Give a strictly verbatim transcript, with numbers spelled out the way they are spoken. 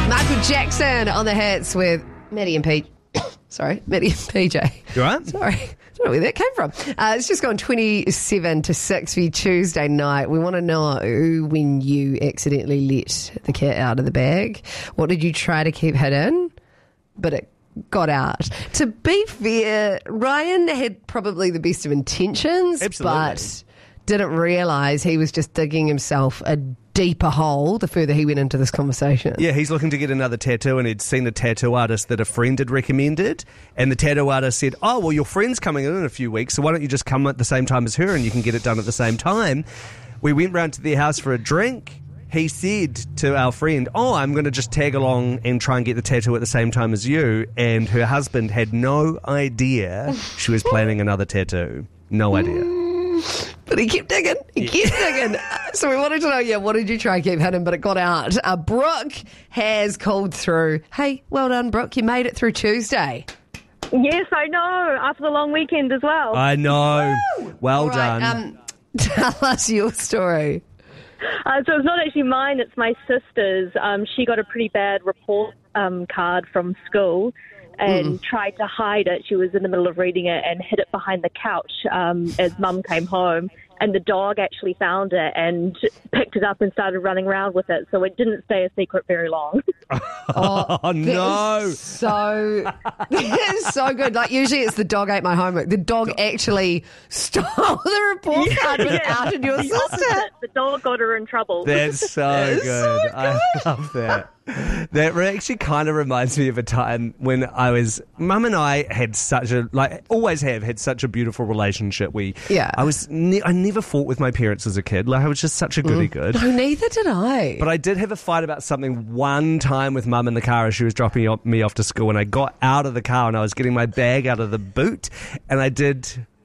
Michael Jackson on the hits with Maddie and Pete. Sorry, Maddie and P J. You all right? Sorry. I don't know where that came from. Uh, it's just gone twenty-seven to six for you Tuesday night. We want to know when you accidentally let the cat out of the bag. What did you try to keep hidden, but it got out? To be fair, Ryan had probably the best of intentions, Absolutely. but didn't realise he was just digging himself a deeper hole the further he went into this conversation. Yeah, he's looking to get another tattoo, and he'd seen a tattoo artist that a friend had recommended, and the tattoo artist said, oh, well, your friend's coming in in a few weeks, so why don't you just come at the same time as her and you can get it done at the same time. We went round to their house for a drink. He said to our friend, oh, I'm going to just tag along and try and get the tattoo at the same time as you, and her husband had no idea she was planning another tattoo. No idea. But he kept digging. He Yeah. kept digging. So we wanted to know, yeah, what did you try and keep hidden, but it got out. Uh, Brooke has called through. Hey, well done, Brooke. You made it through Tuesday. Yes, I know. After the long weekend as well. I know. Well All right, done. um, tell us your story. Uh, so it's not actually mine, it's my sister's. Um, she got a pretty bad report um, card from school and tried to hide it. She was in the middle of reading it and hid it behind the couch um, as Mum came home. And the dog actually found it and picked it up and started running around with it. So it didn't stay a secret very long. Oh, Oh, no. that is so that is so good. Like usually it's the dog ate my homework. The dog actually stole the report card without in your The sister. opposite. The dog got her in trouble. That's so That's good. so good. I love that. That re- actually kind of reminds me of a time when I was, Mum and I had such a, like, always have had such a beautiful relationship. We, Yeah. I was, ne- I never fought with my parents as a kid. Like, I was just such a goody good. No, neither did I. But I did have a fight about something one time with Mum in the car as she was dropping me off to school, and I got out of the car and I was getting my bag out of the boot, and I did